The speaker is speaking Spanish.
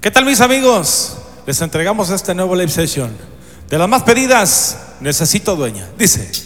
¿Qué tal, mis amigos? Les entregamos este nuevo live session. De las más pedidas, Necesito Dueña. Dice: